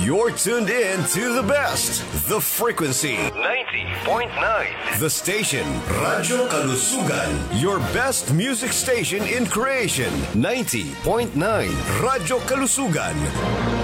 You're tuned in to the best, The Frequency 90.9. The station, Radyo Kalusugan. Your best music station in creation, 90.9. Radyo Kalusugan.